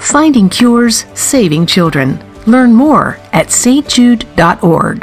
Finding cures, saving children. Learn more at stjude.org.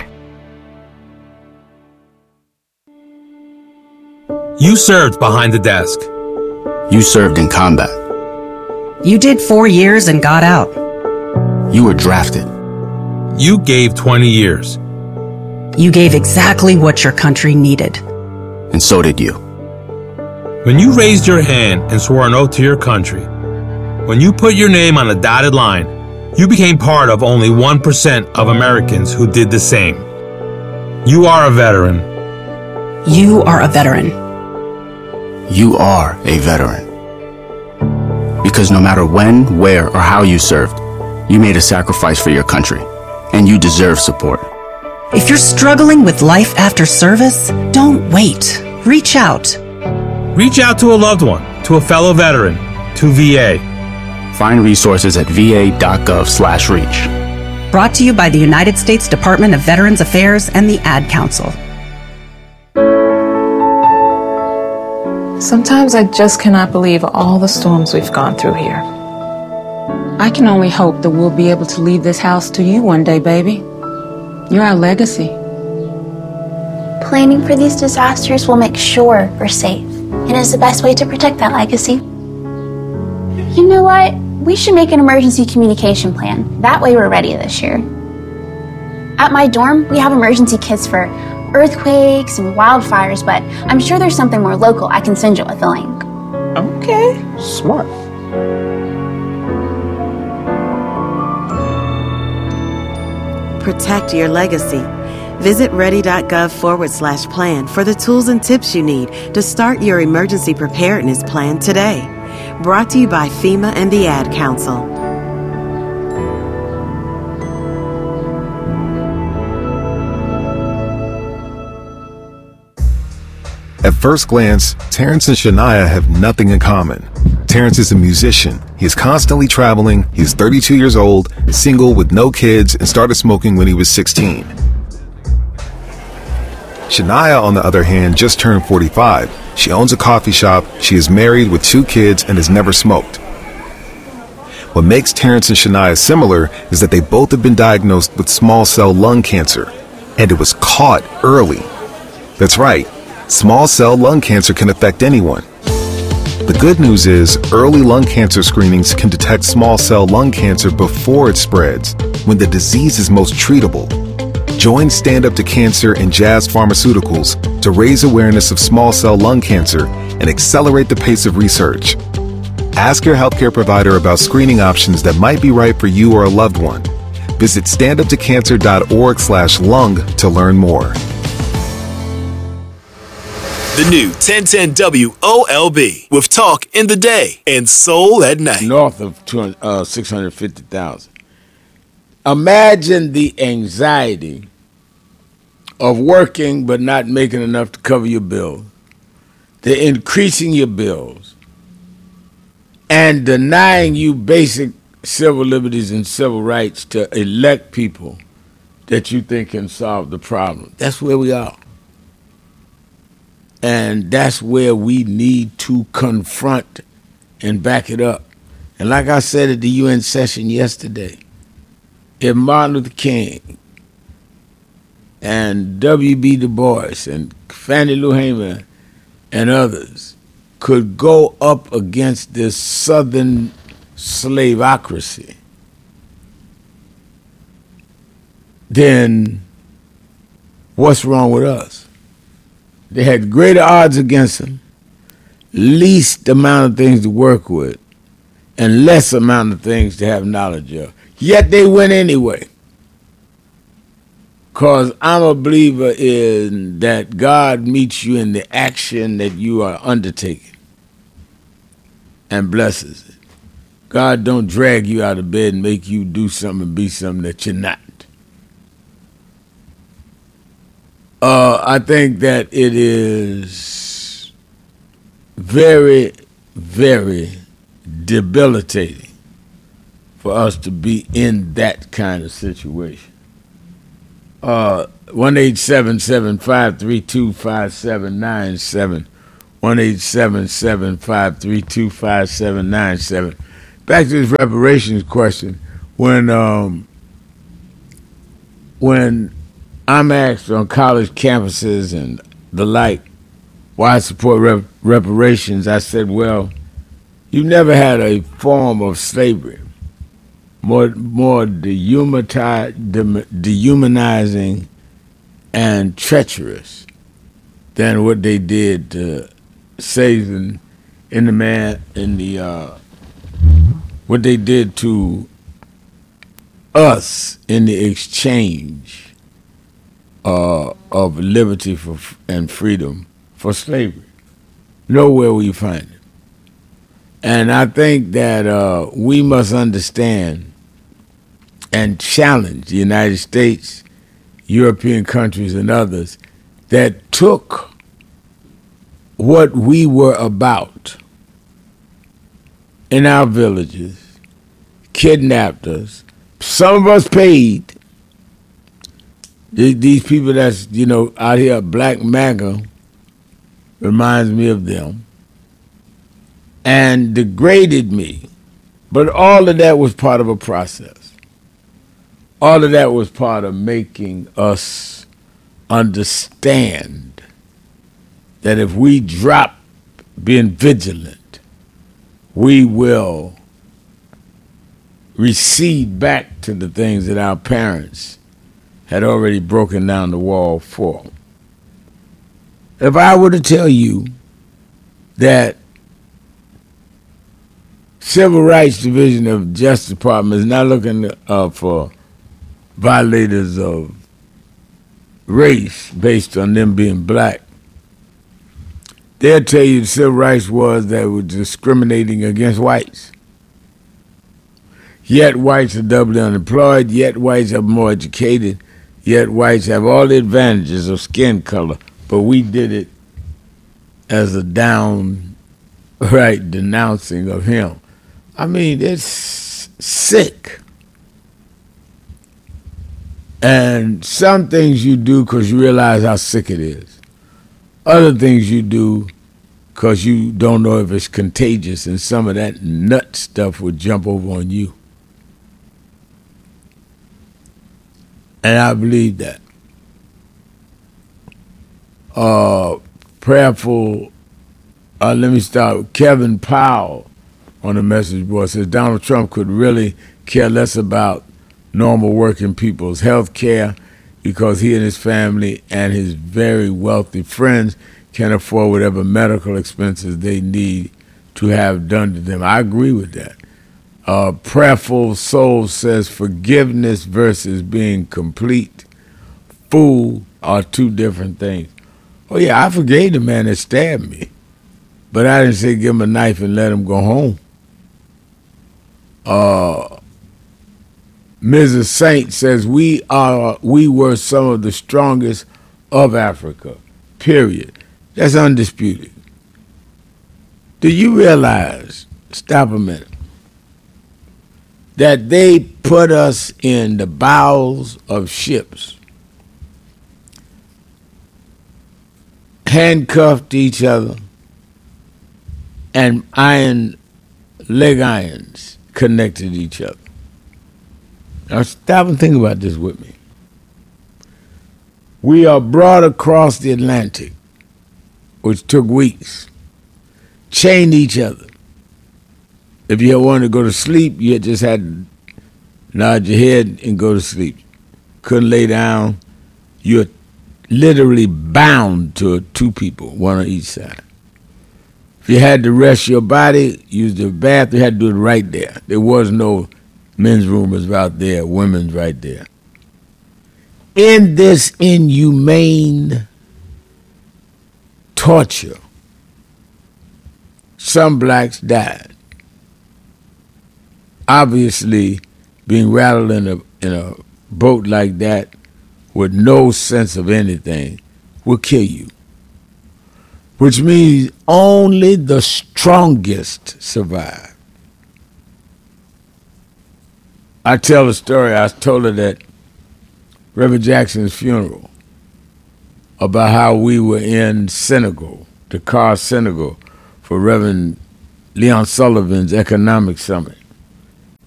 You served behind the desk. You served in combat. You did 4 years and got out. You were drafted. You gave 20 years. You gave exactly what your country needed. And so did you. When you raised your hand and swore an oath to your country, when you put your name on a dotted line, you became part of only 1% of Americans who did the same. You are a veteran. You are a veteran. You are a veteran. Because no matter when, where, or how you served, you made a sacrifice for your country, and you deserve support. If you're struggling with life after service, don't wait. Reach out. Reach out to a loved one, to a fellow veteran, to VA. Find resources at va.gov/reach. Brought to you by the United States Department of Veterans Affairs and the Ad Council. Sometimes I just cannot believe all the storms we've gone through here. I can only hope that we'll be able to leave this house to you one day, baby. You're our legacy. Planning for these disasters will make sure we're safe, and is the best way to protect that legacy. You know what? We should make an emergency communication plan. That way we're ready this year. At my dorm, we have emergency kits for earthquakes and wildfires, but I'm sure there's something more local I can send you with a link. Okay, smart. Protect your legacy. Visit ready.gov/plan for the tools and tips you need to start your emergency preparedness plan today. Brought to you by FEMA and the Ad Council. At first glance, Terrence and Shania have nothing in common. Terrence is a musician. He is constantly traveling. He is 32 years old, single with no kids, and started smoking when he was 16. Shania, on the other hand, just turned 45. She owns a coffee shop, she is married with 2 kids, and has never smoked. What makes Terrence and Shania similar is that they both have been diagnosed with small cell lung cancer, and it was caught early. That's right, small cell lung cancer can affect anyone. The good news is early lung cancer screenings can detect small cell lung cancer before it spreads, when the disease is most treatable. Join Stand Up to Cancer and Jazz Pharmaceuticals to raise awareness of small cell lung cancer and accelerate the pace of research. Ask your healthcare provider about screening options that might be right for you or a loved one. Visit standuptocancer.org/lung to learn more. The new 1010 WOLB with talk in the day and soul at night. North of 650,000. Imagine the anxiety of working but not making enough to cover your bills, the increasing your bills, and denying you basic civil liberties and civil rights to elect people that you think can solve the problem. That's where we are. And that's where we need to confront and back it up. And like I said at the UN session yesterday, if Martin Luther King and W.B. Du Bois and Fannie Lou Hamer and others could go up against this Southern slaveocracy, then what's wrong with us? They had greater odds against them, least amount of things to work with, and less amount of things to have knowledge of. Yet they win anyway. Because I'm a believer in that God meets you in the action that you are undertaking and blesses it. God don't drag you out of bed and make you do something and be something that you're not. I think that it is very, very debilitating for us to be in that kind of situation. 1-877-532-5797, 1-877-532-5797. back to this reparations question. When I'm asked on college campuses and the like why I support reparations, I said, well, you never had a form of slavery more dehumanizing and treacherous than what they did to Satan what they did to us in the exchange of liberty and freedom for slavery. Nowhere will you find it. And I think that we must understand and challenge the United States, European countries, and others that took what we were about in our villages, kidnapped us. Some of us paid. These people that's, out here, Black MAGA, reminds me of them, and degraded me. But all of that was part of a process. All of that was part of making us understand that if we drop being vigilant, we will recede back to the things that our parents had already broken down the wall for. If I were to tell you that Civil Rights Division of Justice Department is not looking for violators of race based on them being black, they'll tell you the civil rights was that it was discriminating against whites. Yet whites are doubly unemployed, yet whites are more educated, yet whites have all the advantages of skin color, but we did it as a downright denouncing of him. I mean, it's sick. And some things you do because you realize how sick it is. Other things you do because you don't know if it's contagious, and some of that nut stuff would jump over on you. And I believe that. Prayerful, let me start with Kevin Powell on the message board. Says Donald Trump could really care less about normal working people's health care because he and his family and his very wealthy friends can afford whatever medical expenses they need to have done to them. I agree with that. Prayerful Soul says forgiveness versus being complete fool are two different things. Oh yeah, I forgave the man that stabbed me, but I didn't say give him a knife and let him go home. Mrs. Saint says we were some of the strongest of Africa, period. That's undisputed. Do you realize, stop a minute, that they put us in the bowels of ships, handcuffed each other, and leg irons connected each other? Now stop and think about this with me. We are brought across the Atlantic, which took weeks, chained each other. If you wanted to go to sleep, you just had to nod your head and go to sleep. Couldn't lay down. You're literally bound to two people, one on each side. If you had to rest your body, use the bathroom, you had to do it right there. There was no men's room was out there, women's right there. In this inhumane torture, some blacks died. Obviously, being rattled in a boat like that with no sense of anything will kill you. Which means only the strongest survive. I tell a story. I told her that Reverend Jackson's funeral about how we were in Senegal, Dakar, Senegal, for Reverend Leon Sullivan's economic summit.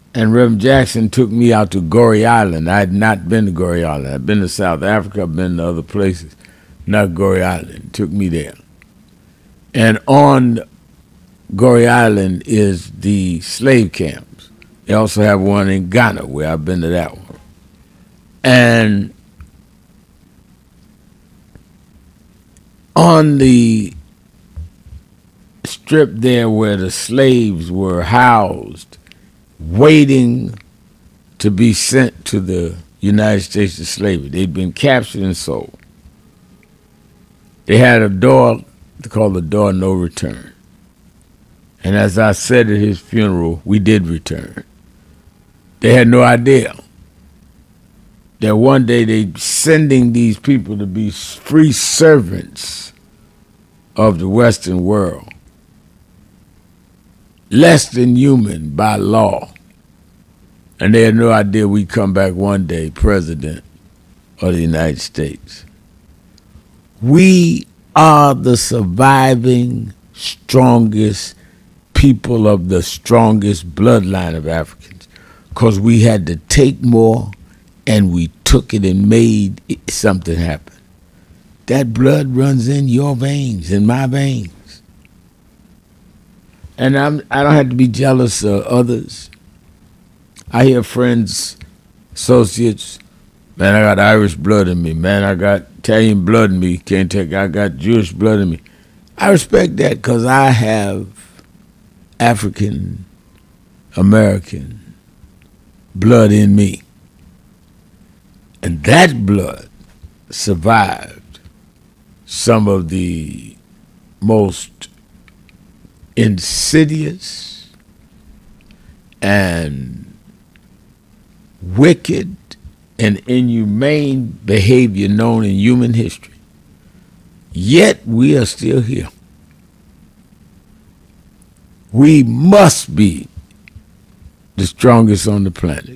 And Reverend Jackson took me out to Goree Island. I had not been to Goree Island. I'd been to South Africa. I've been to other places. Not Goree Island. He took me there. And on Goree Island is the slave camps. They also have one in Ghana, where I've been to that one. And on the strip there where the slaves were housed, waiting to be sent to the United States of slavery. They'd been captured and sold. They had a door called the Door of No Return. And as I said at his funeral, we did return. They had no idea that one day they're sending these people to be free servants of the Western world, less than human by law. And they had no idea we'd come back one day president of the United States. We are the surviving, strongest people of the strongest bloodline of Africans, because we had to take more and we took it and made something happen. That blood runs in your veins, in my veins. And I don't have to be jealous of others. I hear friends, associates, man, I got Irish blood in me. Man, I got Italian blood in me. Can't take. I got Jewish blood in me. I respect that because I have African American blood in me. And that blood survived some of the most insidious and wicked and inhumane behavior known in human history. Yet we are still here. We must be the strongest on the planet.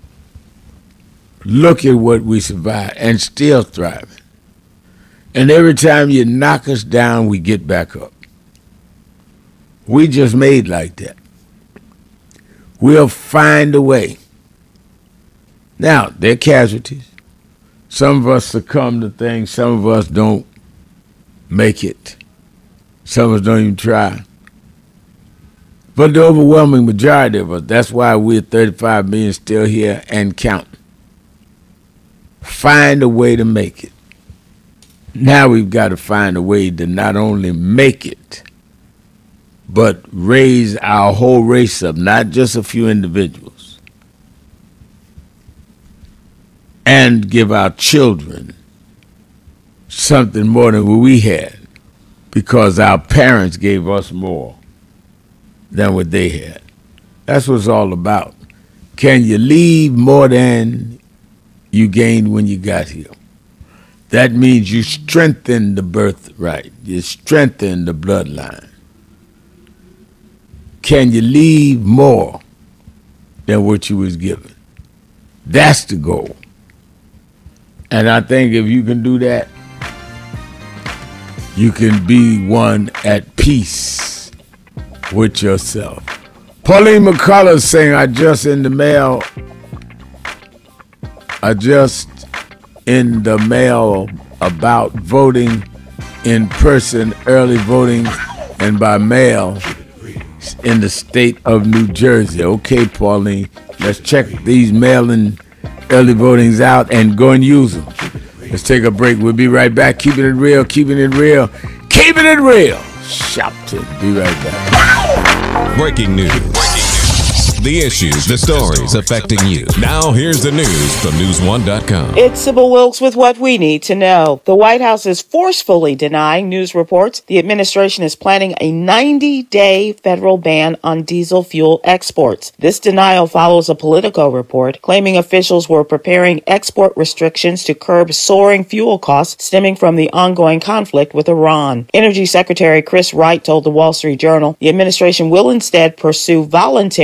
Look at what we survived and still thriving. And every time you knock us down, we get back up. We just made like that. We'll find a way. Now, there are casualties. Some of us succumb to things. Some of us don't make it. Some of us don't even try. But the overwhelming majority of us, that's why we're 35 million still here and counting. Find a way to make it. Now we've got to find a way to not only make it, but raise our whole race up, not just a few individuals, and give our children something more than what we had, because our parents gave us more than what they had. That's what it's all about. Can you leave more than you gained when you got here? That means you strengthen the birthright. You strengthen the bloodline. Can you leave more than what you was given? That's the goal. And I think if you can do that, you can be one at peace with yourself. Pauline McCullough saying, I just in the mail about voting in person, early voting, and by mail in the state of New Jersey. Okay, Pauline, let's check these mail-in early votings out and go and use them. Let's take a break. We'll be right back. Keeping it real, keeping it real, keeping it real. Shopton. Be right back. Breaking news. The issues, the stories affecting you. Now here's the news from News1.com. It's Sybil Wilkes with what we need to know. The White House is forcefully denying news reports the administration is planning a 90-day federal ban on diesel fuel exports. This denial follows a Politico report claiming officials were preparing export restrictions to curb soaring fuel costs stemming from the ongoing conflict with Iran. Energy Secretary Chris Wright told the Wall Street Journal the administration will instead pursue voluntary market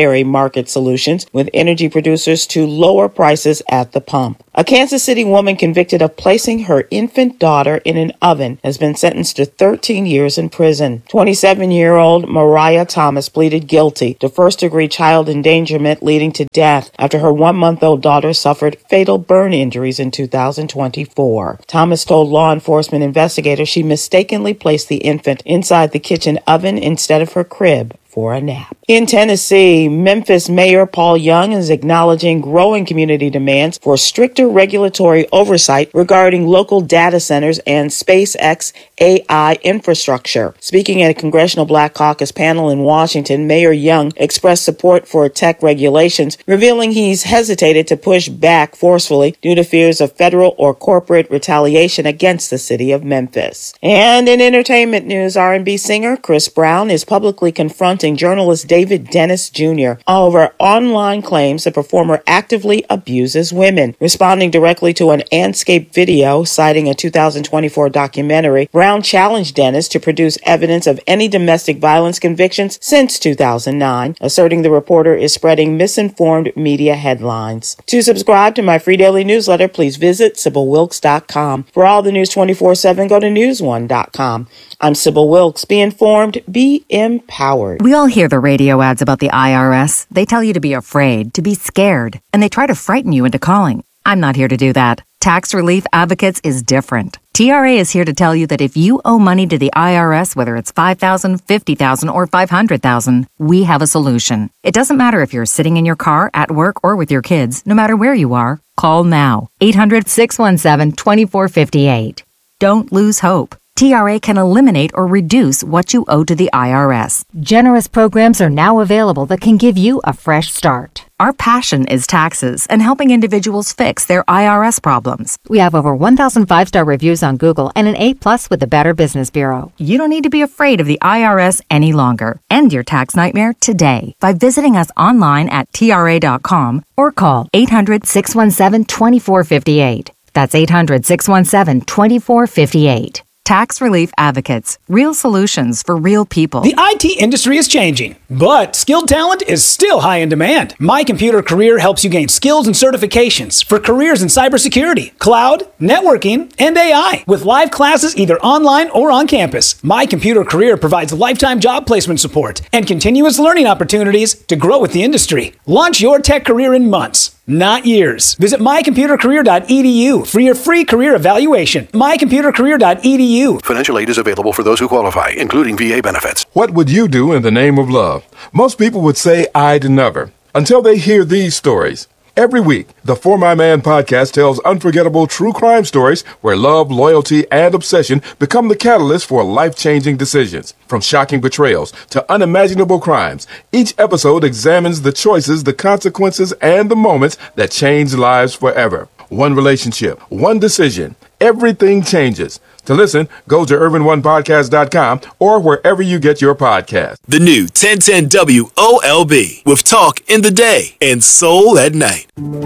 market solutions with energy producers to lower prices at the pump. A Kansas City woman convicted of placing her infant daughter in an oven has been sentenced to 13 years in prison. 27-year-old Mariah Thomas pleaded guilty to first-degree child endangerment leading to death after her 1-month-old daughter suffered fatal burn injuries in 2024. Thomas told law enforcement investigators she mistakenly placed the infant inside the kitchen oven instead of her crib for a nap. In Tennessee, Memphis Mayor Paul Young is acknowledging growing community demands for stricter regulatory oversight regarding local data centers and SpaceX AI infrastructure. Speaking at a Congressional Black Caucus panel in Washington, Mayor Young expressed support for tech regulations, revealing he's hesitated to push back forcefully due to fears of federal or corporate retaliation against the city of Memphis. And in entertainment news, R&B singer Chris Brown is publicly confronting journalist David Dennis Jr. over online claims the performer actively abuses women. Responding directly to an Anscape video citing a 2024 documentary, Brown challenged Dennis to produce evidence of any domestic violence convictions since 2009, asserting the reporter is spreading misinformed media headlines. To subscribe to my free daily newsletter, please visit SybylWilkes.com. For all the news 24/7, go to newsone.com. I'm Sybil Wilkes. Be informed, be empowered. We all hear the radio ads about the IRS. They tell you to be afraid, to be scared, and they try to frighten you into calling. I'm not here to do that. Tax Relief Advocates is different. TRA is here to tell you that if you owe money to the IRS, whether it's $5,000, $50,000, or $500,000, we have a solution. It doesn't matter if you're sitting in your car, at work, or with your kids. No matter where you are, call now. 800-617-2458. Don't lose hope. TRA can eliminate or reduce what you owe to the IRS. Generous programs are now available that can give you a fresh start. Our passion is taxes and helping individuals fix their IRS problems. We have over 1,000 five-star reviews on Google and an A+ with the Better Business Bureau. You don't need to be afraid of the IRS any longer. End your tax nightmare today by visiting us online at TRA.com or call 800-617-2458. That's 800-617-2458. Tax Relief Advocates. Real solutions for real people. The IT industry is changing, but skilled talent is still high in demand. My Computer Career helps you gain skills and certifications for careers in cybersecurity, cloud, networking, and AI. With live classes either online or on campus, My Computer Career provides lifetime job placement support and continuous learning opportunities to grow with the industry. Launch your tech career in months, not years. Visit mycomputercareer.edu for your free career evaluation. mycomputercareer.edu. Financial aid is available for those who qualify, including VA benefits. What would you do in the name of love? Most people would say I'd never, until they hear these stories. Every week, the For My Man podcast tells unforgettable true crime stories where love, loyalty, and obsession become the catalyst for life-changing decisions. From shocking betrayals to unimaginable crimes, each episode examines the choices, the consequences, and the moments that change lives forever. One relationship, one decision, everything changes. To listen, go to urban1podcast.com or wherever you get your podcast. The new 1010 WOLB with talk in the day and soul at night.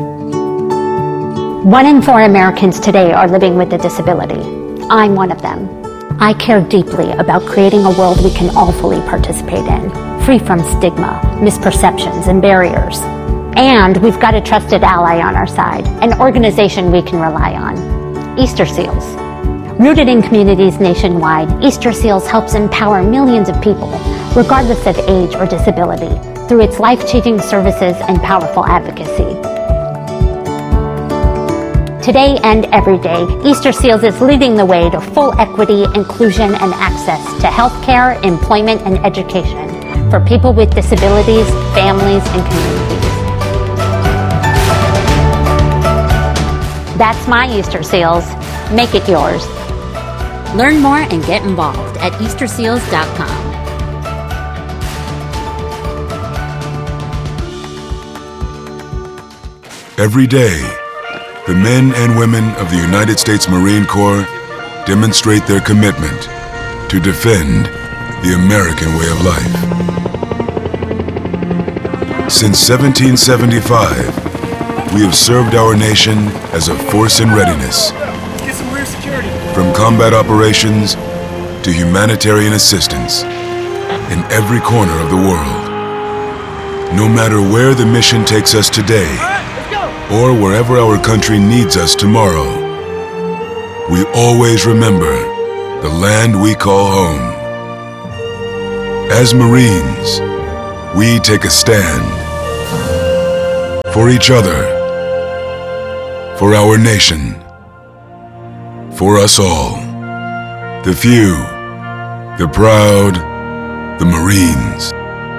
1 in 4 Americans today are living with a disability. I'm one of them. I care deeply about creating a world we can all fully participate in, free from stigma, misperceptions, and barriers. And we've got a trusted ally on our side, an organization we can rely on, Easter Seals. Rooted in communities nationwide, Easter Seals helps empower millions of people, regardless of age or disability, through its life-changing services and powerful advocacy. Today and every day, Easter Seals is leading the way to full equity, inclusion, and access to healthcare, employment, and education for people with disabilities, families, and communities. That's my Easter Seals. Make it yours. Learn more and get involved at easterseals.com. Every day, the men and women of the United States Marine Corps demonstrate their commitment to defend the American way of life. Since 1775, we have served our nation as a force in readiness. From combat operations to humanitarian assistance in every corner of the world. No matter where the mission takes us today, or wherever our country needs us tomorrow, we always remember the land we call home. As Marines, we take a stand for each other, for our nation, for us all. The few, the proud, the Marines.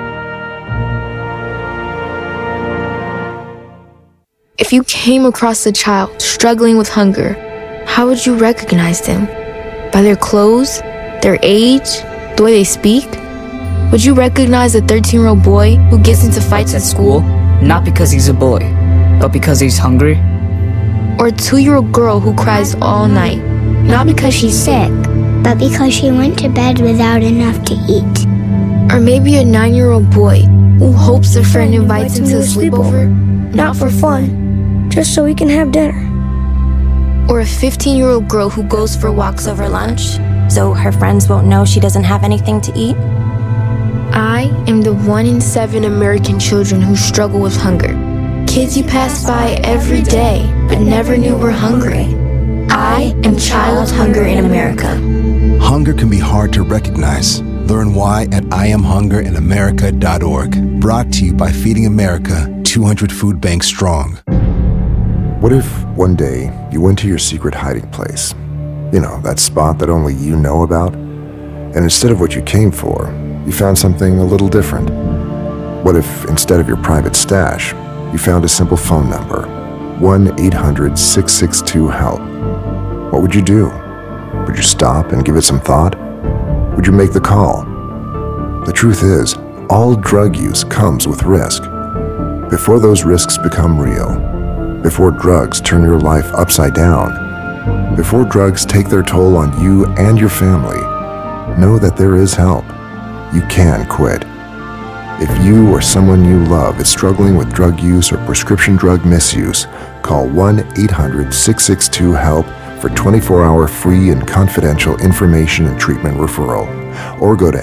If you came across a child struggling with hunger, how would you recognize them? By their clothes? Their age? The way they speak? Would you recognize a 13-year-old boy who gets into fights at school? Not because he's a boy, but because he's hungry. Or a 2-year-old girl who cries all night, not because she's sick, but because she went to bed without enough to eat. Or maybe a 9-year-old boy who hopes a friend invites him to a sleepover, not for fun, just so he can have dinner. Or a 15-year-old girl who goes for walks over lunch, so her friends won't know she doesn't have anything to eat. I am the 1 in 7 American children who struggle with hunger. Kids you pass by every day, but never knew were hungry. I am child hunger in America. Hunger can be hard to recognize. Learn why at IamHungerInAmerica.org. Brought to you by Feeding America, 200 food banks strong. What if one day you went to your secret hiding place? You know, that spot that only you know about? And instead of what you came for, you found something a little different. What if instead of your private stash, you found a simple phone number, 1-800-662-HELP? What would you do? Would you stop and give it some thought? Would you make the call? The truth is, all drug use comes with risk. Before those risks become real, before drugs turn your life upside down, before drugs take their toll on you and your family, know that there is help. You can quit. If you or someone you love is struggling with drug use or prescription drug misuse, call 1-800-662-HELP for 24-hour free and confidential information and treatment referral, or go to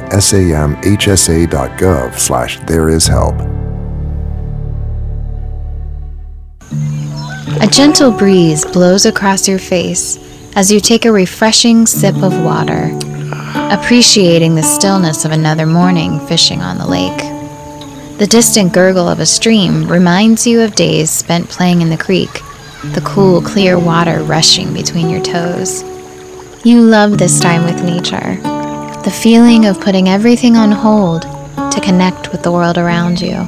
samhsa.gov/thereishelp. A gentle breeze blows across your face as you take a refreshing sip of water, appreciating the stillness of another morning fishing on the lake. The distant gurgle of a stream reminds you of days spent playing in the creek, the cool, clear water rushing between your toes. You love this time with nature, the feeling of putting everything on hold to connect with the world around you.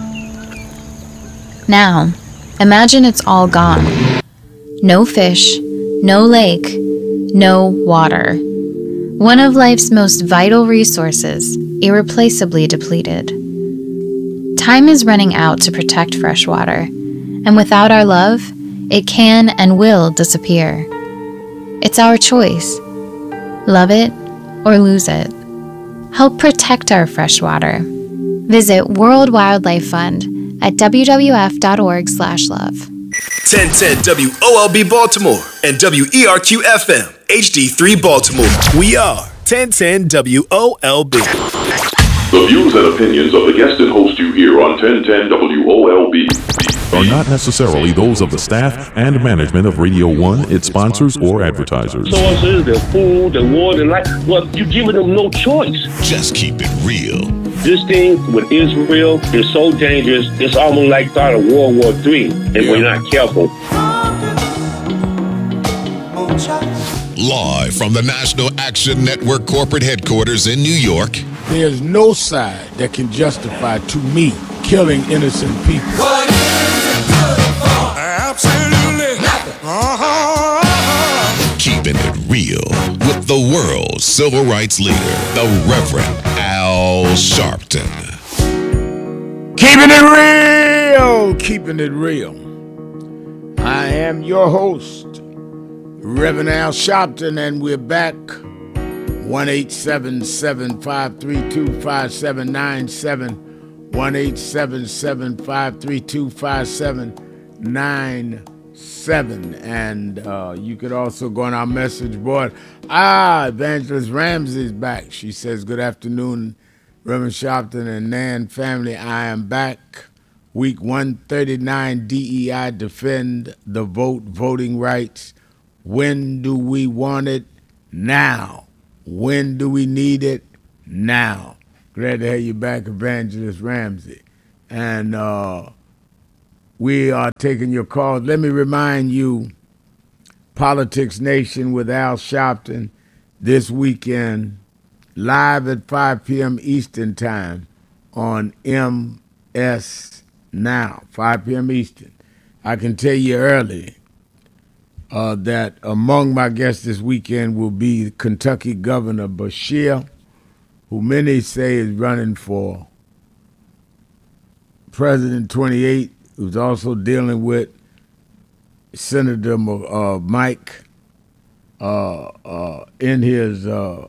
Now, imagine it's all gone. No fish, no lake, no water. One of life's most vital resources, irreplaceably depleted. Time is running out to protect fresh water, and without our love, it can and will disappear. It's our choice. Love it or lose it. Help protect our fresh water. Visit World Wildlife Fund at wwf.org/love. 1010 WOLB Baltimore and WERQ-FM HD3 Baltimore. We are 1010 WOLB. The views and opinions of the guest and host you hear on 1010 WOLB are not necessarily those of the staff and management of Radio 1, its sponsors, or advertisers. Sources, the food, the water, the light. Well, you're giving them no choice. Just keep it real. This thing with Israel is so dangerous, it's almost like start of World War III if we're not careful. Live from the National Action Network corporate headquarters in New York. There's no side that can justify, to me, killing innocent people. What is it good for? Absolutely nothing. Keeping it real with the world's civil rights leader, the Reverend Al Sharpton. Keeping it real, keeping it real. I am your host, Reverend Al Sharpton, and we're back. 1-877-532-5797, 1-877-532-5797, and you could also go on our message board. Evangelist Ramsey's back. She says, good afternoon, Reverend Sharpton and Nan family. I am back Week 139, DEI defend the vote, voting rights. When do we want it? Now. When do we need it? Now. Glad to have you back, Evangelist Ramsey. And we are taking your calls. Let me remind you, Politics Nation with Al Sharpton this weekend, live at 5 p.m. Eastern Time on MS Now, 5 p.m. Eastern. I can tell you early that among my guests this weekend will be Kentucky Governor Beshear, who many say is running for President 28, who's also dealing with Senator Mike in his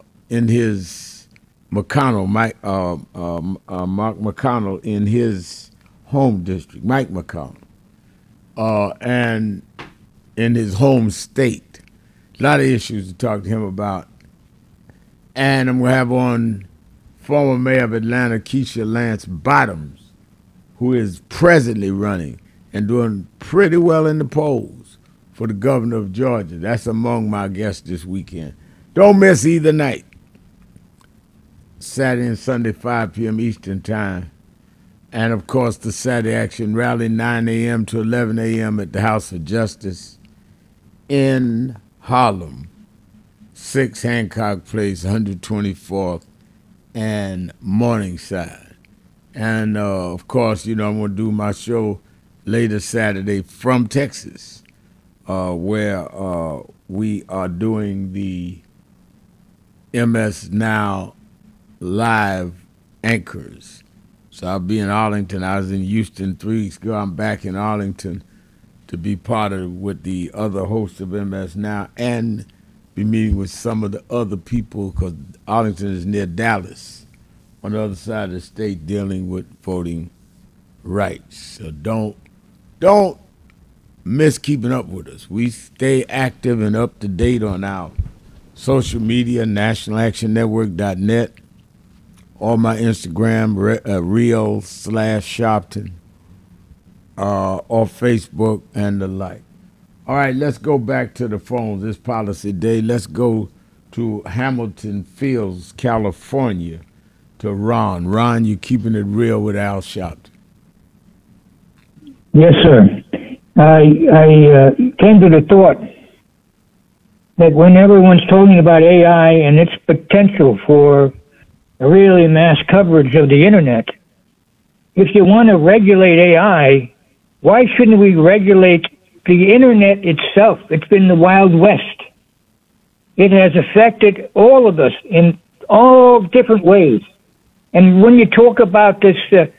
McConnell, Mark McConnell in his home district, Mike McConnell, and in his home state. A lot of issues to talk to him about. And I'm going to have on former mayor of Atlanta, Keisha Lance Bottoms, who is presently running and doing pretty well in the polls for the governor of Georgia. That's among my guests this weekend. Don't miss either night. Saturday and Sunday, 5 p.m. Eastern Time. And, of course, the Saturday Action Rally, 9 a.m. to 11 a.m. at the House of Justice in Harlem, 6 Hancock Place, 124th and Morningside. And, of course, I'm going to do my show later Saturday from Texas, where we are doing the MS Now live anchors. So I'll be in Arlington. I was in Houston 3 weeks ago. I'm back in Arlington to be part of with the other hosts of MS Now and be meeting with some of the other people, because Arlington is near Dallas on the other side of the state, dealing with voting rights. So don't miss keeping up with us. We stay active and up to date on our social media, nationalactionnetwork.net, or my Instagram, real/Sharpton, or Facebook and the like. All right, let's go back to the phones this policy day. Let's go to Hamilton Fields, California, to Ron. Ron, you keeping it real with Al Sharpton. Yes, sir. I came to the thought that when everyone's talking about AI and its potential for really mass coverage of the internet, if you want to regulate AI, why shouldn't we regulate the internet itself? It's been the Wild West. It has affected all of us in all different ways. And when you talk about this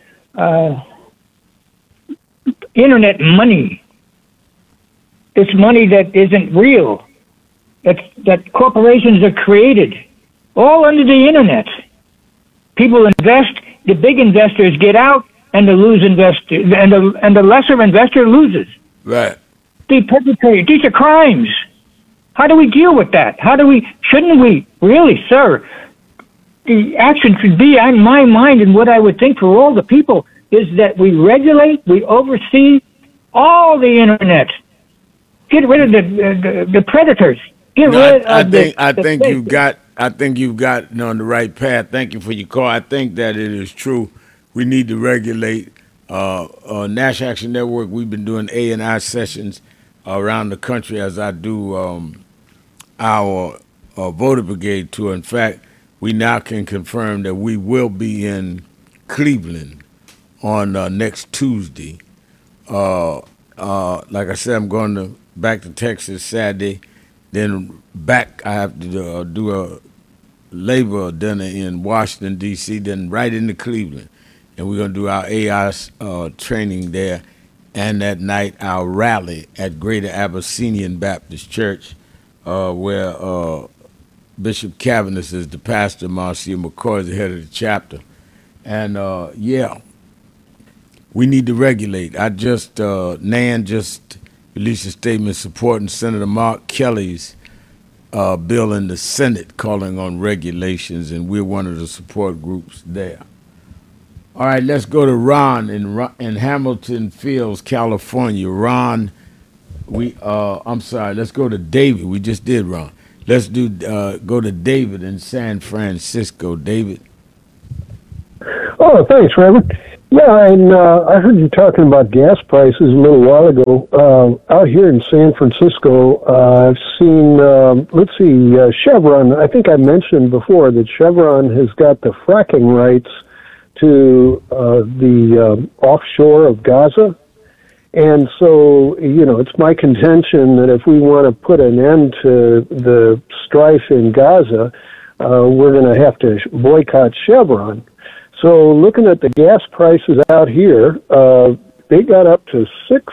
internet money, this money that isn't real, that corporations are created, all under the internet. People invest, the big investors get out, and the and the lesser investor loses. Right. They perpetrate. These are crimes. How do we deal with that? Shouldn't we, really, sir? The action should be, in my mind, and what I would think for all the people, is that we regulate, we oversee all the internet. Get rid of the predators. I think you've got on the right path. Thank you for your call. I think that it is true. We need to regulate. National Action Network, we've been doing A&I sessions around the country as I do our voter brigade tour. In fact, we now can confirm that we will be in Cleveland on next Tuesday. Like I said, I'm going back to Texas Saturday. Then back, I have to do a labor dinner in Washington, D.C., then right into Cleveland. And we're going to do our AI training there. And that night, our rally at Greater Abyssinian Baptist Church, where Bishop Cavanis is the pastor, Marcia McCoy is the head of the chapter. And, we need to regulate. NAN just released a statement supporting Senator Mark Kelly's bill in the Senate calling on regulations, and we're one of the support groups there. All right, let's go to Ron in Hamilton Fields, California. Ron, I'm sorry. Let's go to David. We just did Ron. Let's go to David in San Francisco. David. Oh, thanks, Reverend. Yeah, and I heard you talking about gas prices a little while ago. Out here in San Francisco, I've seen, Chevron. I think I mentioned before that Chevron has got the fracking rights to the offshore of Gaza. And so, it's my contention that if we want to put an end to the strife in Gaza, we're going to have to boycott Chevron. So looking at the gas prices out here, they got up to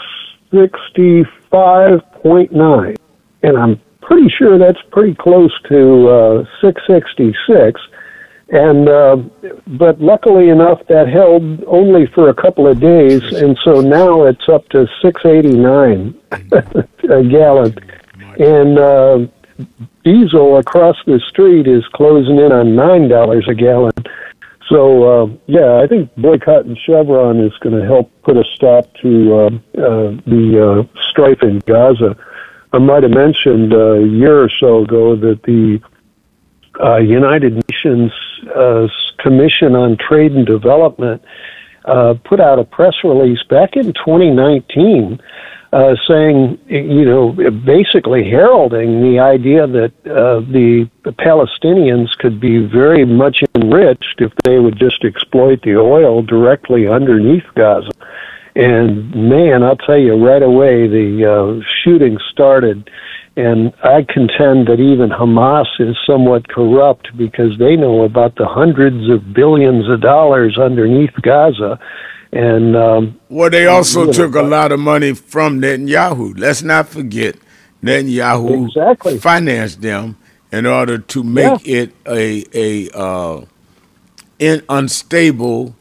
$665.9, and I'm pretty sure that's pretty close to $666. And but luckily enough, that held only for a couple of days, and so now it's up to $6.89 a gallon. And diesel across the street is closing in on $9 a gallon. So, I think boycotting Chevron is going to help put a stop to the strife in Gaza. I might have mentioned a year or so ago that the United Nations Commission on Trade and Development put out a press release back in 2019 saying, basically heralding the idea that the Palestinians could be very much enriched if they would just exploit the oil directly underneath Gaza. And man, I'll tell you right away, the shooting started. And I contend that even Hamas is somewhat corrupt because they know about the hundreds of billions of dollars underneath Gaza. And they also took a lot of money from Netanyahu. Let's not forget, Netanyahu financed them in order to make it a unstable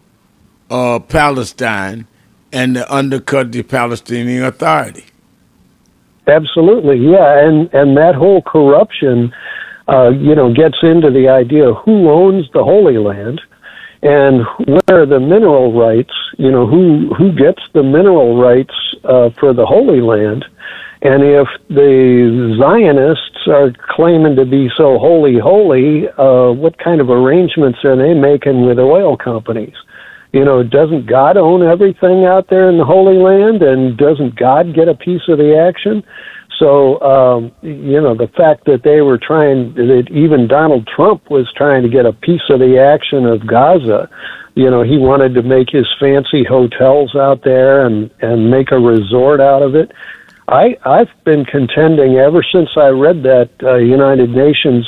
Palestine and to undercut the Palestinian Authority. Absolutely, yeah, and that whole corruption, gets into the idea of who owns the Holy Land. And where are the mineral rights? Who gets the mineral rights for the Holy Land? And if the Zionists are claiming to be so holy, what kind of arrangements are they making with oil companies? Doesn't God own everything out there in the Holy Land? And doesn't God get a piece of the action? So, the fact that that even Donald Trump was trying to get a piece of the action of Gaza, he wanted to make his fancy hotels out there and make a resort out of it. I've been contending ever since I read that United Nations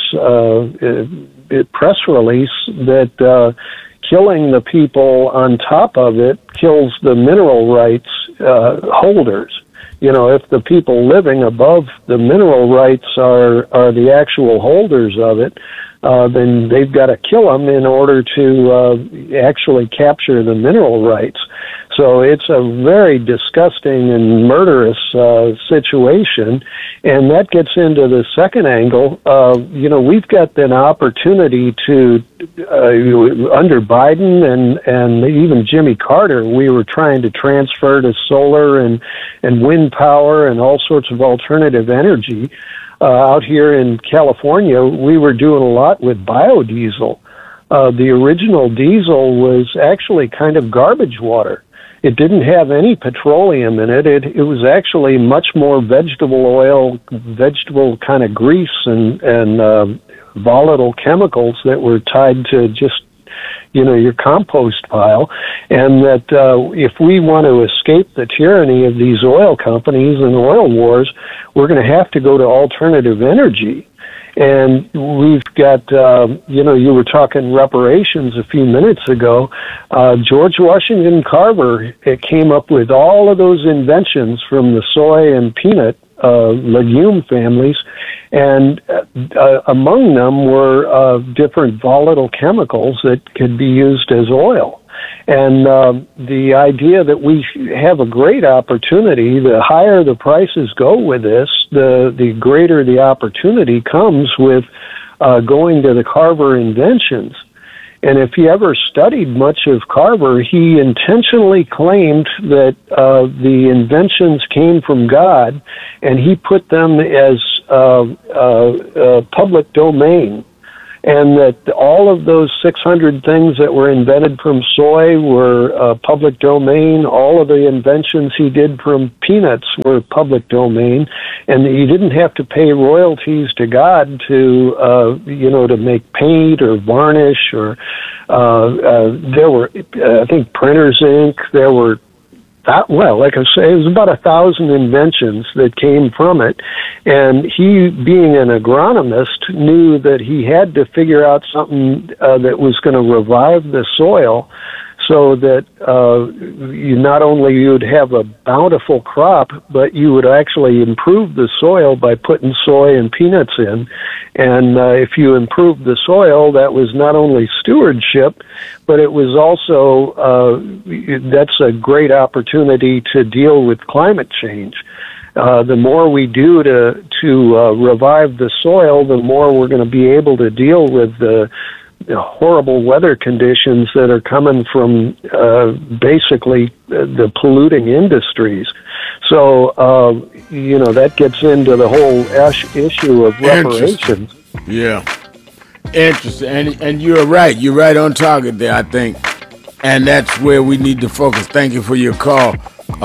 press release that killing the people on top of it kills the mineral rights holders. If the people living above the mineral rights are the actual holders of it, then they've got to kill them in order to actually capture the mineral rights. So it's a very disgusting and murderous situation, and that gets into the second angle. We've got an opportunity to, under Biden and even Jimmy Carter, we were trying to transfer to solar and wind power and all sorts of alternative energy. Out here in California, we were doing a lot with biodiesel. The original diesel was actually kind of garbage water. It didn't have any petroleum in it. It was actually much more vegetable oil, vegetable kind of grease and volatile chemicals that were tied to just, your compost pile. And that if we want to escape the tyranny of these oil companies and oil wars, we're going to have to go to alternative energy. And we've got, you were talking reparations a few minutes ago. George Washington Carver came up with all of those inventions from the soy and peanut legume families, and among them were different volatile chemicals that could be used as oil. And the idea that we have a great opportunity, the higher the prices go with this, the greater the opportunity comes with going to the Carver inventions. And if you ever studied much of Carver, he intentionally claimed that the inventions came from God, and he put them as public domain. And that all of those 600 things that were invented from soy were public domain. All of the inventions he did from peanuts were public domain, and that you didn't have to pay royalties to God to, to make paint or varnish or there were, I think, printer's ink. There were like I say, it was about 1,000 inventions that came from it. And he, being an agronomist, knew that he had to figure out something that was going to revive the soil so that you not only you'd have a bountiful crop, but you would actually improve the soil by putting soy and peanuts in. And if you improved the soil, that was not only stewardship, but it was also, that's a great opportunity to deal with climate change. The more we do to revive the soil, the more we're going to be able to deal with the horrible weather conditions that are coming from basically the polluting industries. So, that gets into the whole issue of reparations. Yeah. Interesting. And you're right. You're right on target there, I think. And that's where we need to focus. Thank you for your call.